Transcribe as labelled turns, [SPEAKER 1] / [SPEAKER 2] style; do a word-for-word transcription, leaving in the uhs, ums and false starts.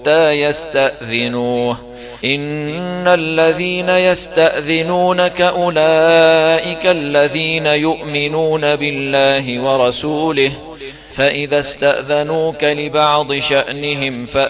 [SPEAKER 1] حتى يستأذنوه إن الذين يستأذنونك أولئك الذين يؤمنون بالله ورسوله فإذا استأذنوك لبعض شأنهم فأذن